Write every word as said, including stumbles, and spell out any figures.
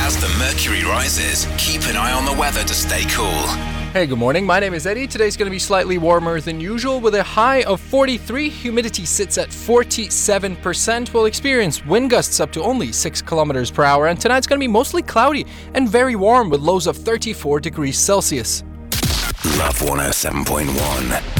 As the mercury rises, keep an eye on the weather to stay cool. Hey, good morning. My name is Eddie. Today's going to be slightly warmer than usual with a high of forty-three. Humidity sits at forty-seven percent. We'll experience wind gusts up to only six kilometers per hour. And tonight's going to be mostly cloudy and very warm with lows of thirty-four degrees Celsius. Love one oh seven point one.